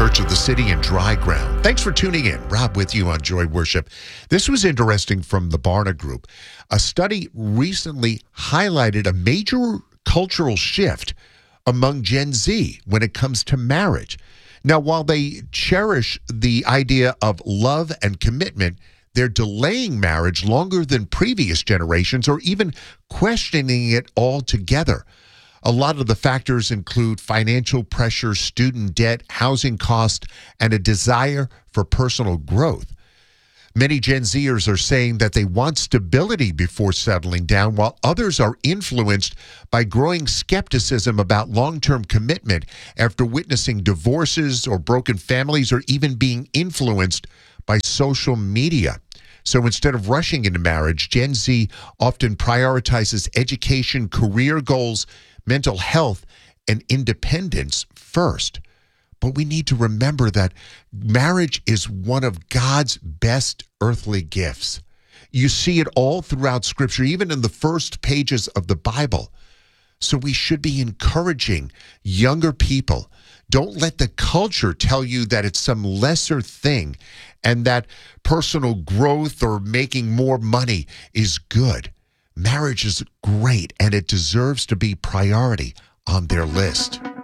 Church of the City and Dry Ground. Thanks for tuning in. Rob with you on Joy Worship. This was interesting from the Barna Group. A study recently highlighted a major cultural shift among Gen Z when it comes to marriage. Now, while they cherish the idea of love and commitment, they're delaying marriage longer than previous generations or even questioning it altogether. A lot of the factors include financial pressure, student debt, housing cost, and a desire for personal growth. Many Gen Zers are saying that they want stability before settling down, while others are influenced by growing skepticism about long-term commitment after witnessing divorces or broken families or even being influenced by social media. So instead of rushing into marriage, Gen Z often prioritizes education, career goals, mental health, and independence first. But we need to remember that marriage is one of God's best earthly gifts. You see it all throughout Scripture, even in the first pages of the Bible. So we should be encouraging younger people. Don't let the culture tell you that it's some lesser thing and that personal growth or making more money is good. Marriage is great, and it deserves to be priority on their list.